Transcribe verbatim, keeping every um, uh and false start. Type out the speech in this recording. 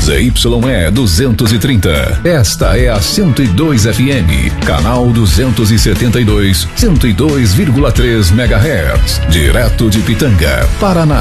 Z Y E duzentos e trinta. Esta é a cento e dois F M, canal duzentos e setenta e dois, cento e dois vírgula três megahertz, direto de Pitanga, Paraná.